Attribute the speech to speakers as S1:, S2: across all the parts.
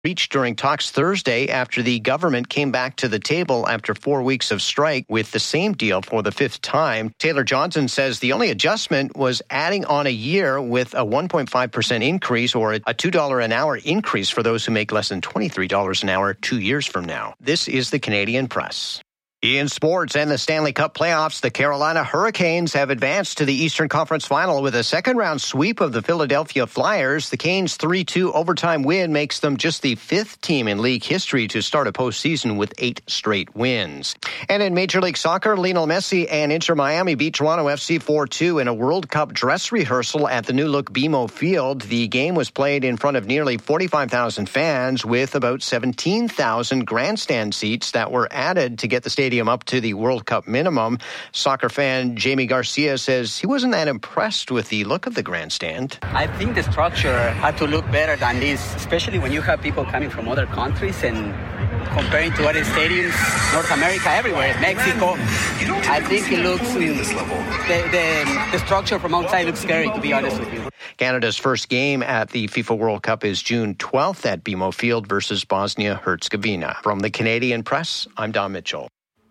S1: reached during talks Thursday after the government came back to the table after 4 weeks of strike with the same deal for the fifth time. Taylor Johnson says the only adjustment was adding on a year with a 1.5% increase or a $2 an hour increase for those who make less than $23 an hour 2 years from now. This is the Canadian Press. In sports and the Stanley Cup playoffs, the Carolina Hurricanes have advanced to the Eastern Conference Final with a second-round sweep of the Philadelphia Flyers. The Canes' 3-2 overtime win makes them just the fifth team in league history to start a postseason with 8 straight wins. And in Major League Soccer, Lionel Messi and Inter Miami beat Toronto FC 4-2 in a World Cup dress rehearsal at the new-look BMO Field. The game was played in front of nearly 45,000 fans with about 17,000 grandstand seats that were added to get the stadium up to the World Cup minimum. Soccer fan Jamie Garcia says he wasn't that impressed with the look of the grandstand.
S2: I think the structure had to look better than this, especially when you have people coming from other countries and comparing to other stadiums, North America, everywhere, Mexico. I think it looks, the structure from outside looks scary, to be honest with you.
S1: Canada's first game at the FIFA World Cup is June 12th at BMO Field versus Bosnia-Herzegovina. From the Canadian Press, I'm Don Mitchell.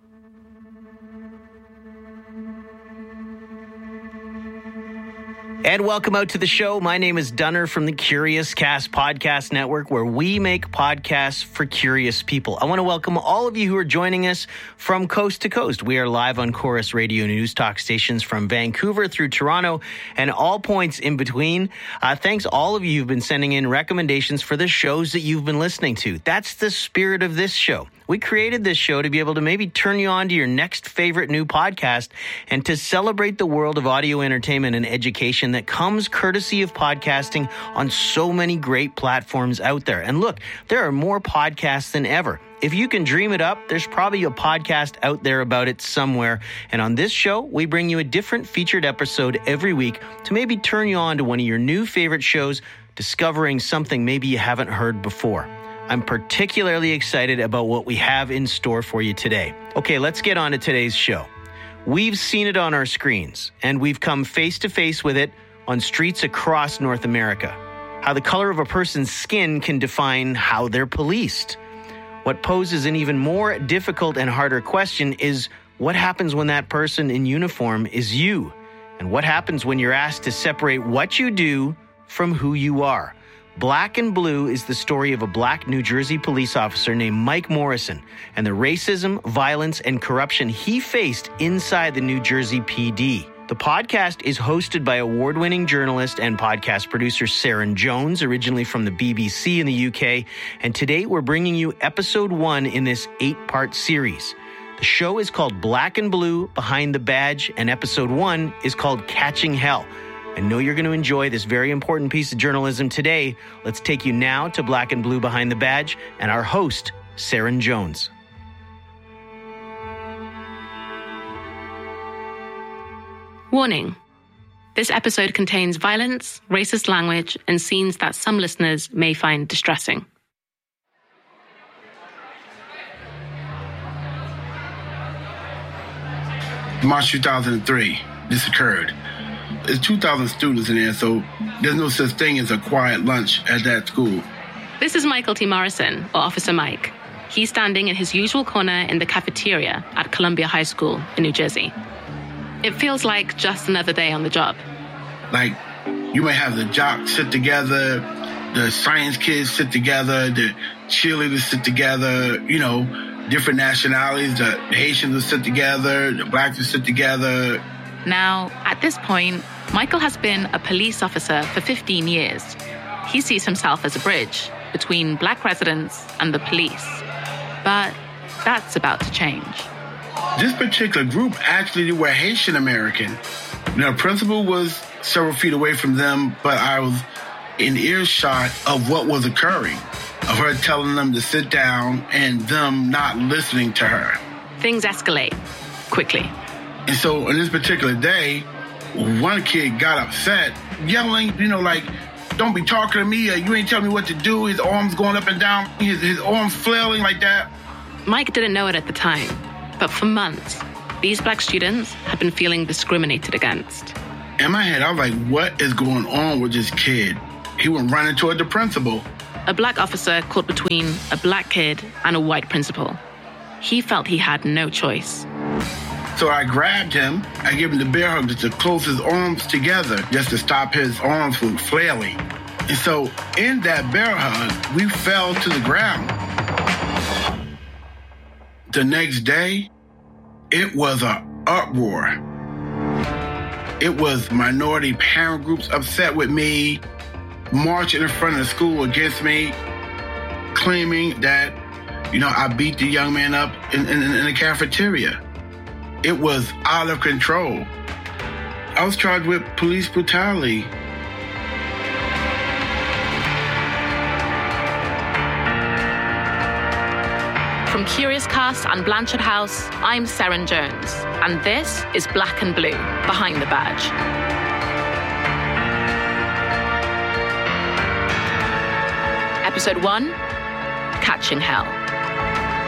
S3: And welcome out to the show. My name is Dunner from the Curious Cast Podcast Network, where we make podcasts for curious people. I want to welcome all of you who are joining us from coast to coast. We are live on Chorus Radio News Talk stations from Vancouver through Toronto and all points in between. Thanks all of you who've been sending in recommendations for the shows that you've been listening to. That's the spirit of this show. We created this show to be able to maybe turn you on to your next favorite new podcast and to celebrate the world of audio entertainment and education that comes courtesy of podcasting on so many great platforms out there. And look, there are more podcasts than ever. If you can dream it up, there's probably a podcast out there about it somewhere. And on this show, we bring you a different featured episode every week to maybe turn you on to one of your new favorite shows, discovering something maybe you haven't heard before. I'm particularly excited about what we have in store for you today. Okay, let's get on to today's show. We've seen it on our screens, and we've come face to face with it on streets across North America. How the color of a person's skin can define how they're policed. What poses an even more difficult and harder question is what happens when that person in uniform is you? And what happens when you're asked to separate what you do from who you are? Black and Blue is the story of a black New Jersey police officer named Mike Morrison and the racism, violence, and corruption he faced inside the New Jersey PD. The podcast is hosted by award-winning journalist and podcast producer Saren Jones, originally from the BBC in the UK, and today we're bringing you episode 1 in this 8-part series. The show is called Black and Blue Behind the Badge, and episode 1 is called Catching Hell. I know you're going to enjoy this very important piece of journalism today. Let's take you now to Black and Blue Behind the Badge and our host, Saren Jones.
S4: Warning. This episode contains violence, racist language, and scenes that some listeners may find distressing.
S5: March 2003, this occurred. There's 2,000 students in there, so there's no such thing as a quiet lunch at that school.
S4: This is Michael T. Morrison, or Officer Mike. He's standing in his usual corner in the cafeteria at Columbia High School in New Jersey. It feels like just another day on the job.
S5: Like, you may have the jocks sit together, the science kids sit together, the cheerleaders sit together, different nationalities, the Haitians will sit together, the blacks will sit together.
S4: Now, at this point, Michael has been a police officer for 15 years. He sees himself as a bridge between black residents and the police. But that's about to change.
S5: This particular group actually were Haitian American. The principal was several feet away from them, but I was in earshot of what was occurring, of her telling them to sit down and them not listening to her.
S4: Things escalate quickly.
S5: And so on this particular day, one kid got upset, yelling, don't be talking to me, you ain't telling me what to do. His arms going up and down, his arms flailing like that.
S4: Mike didn't know it at the time, but for months, these black students had been feeling discriminated against.
S5: In my head, I was like, what is going on with this kid? He went running toward the principal.
S4: a black officer caught between a black kid and a white principal. He felt he had no choice.
S5: So I grabbed him. I gave him the bear hug just to close his arms together, just to stop his arms from flailing. And so in that bear hug, we fell to the ground. The next day, it was an uproar. It was minority parent groups upset with me, marching in front of the school against me, claiming that, I beat the young man up in the cafeteria. It was out of control. I was charged with police brutality.
S4: From Curious Cast and Blanchard House, I'm Seren Jones, and this is Black and Blue, Behind the Badge. Episode 1, Catching Hell.